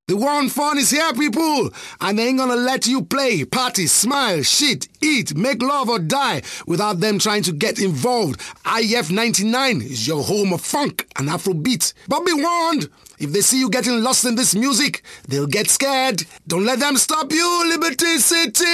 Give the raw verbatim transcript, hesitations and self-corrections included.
The one fun is here, people, and they ain't gonna let you play, party, smile, shit, eat, make love or die without them trying to get involved. I F ninety-nine is your home of funk and Afrobeat. But be warned, if they see you getting lost in this music, they'll get scared. Don't let them stop you, Liberty City!